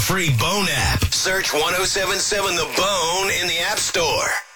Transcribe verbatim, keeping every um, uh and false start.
the free Bone app. Search one oh seven seven The Bone in the App Store.